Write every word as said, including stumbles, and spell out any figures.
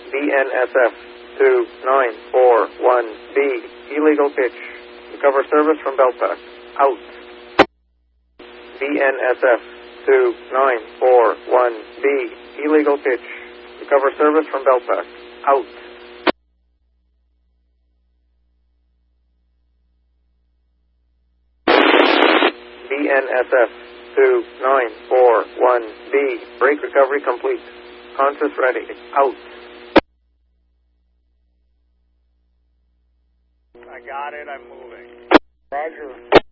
B N S F two nine four one B, illegal pitch. Recover service from Belfast. Out. B N S F two nine four one B, illegal pitch. Recover service from Belfast. Out. B N S F two nine four one B, brake recovery complete. Conscious ready. Out. I got it, I'm moving. Roger.